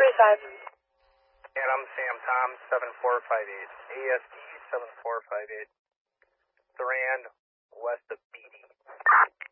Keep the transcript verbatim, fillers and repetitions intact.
three five. And I'm Sam Tom, seven four five eight. A S D seven four five eight. Durand, west of Beatty.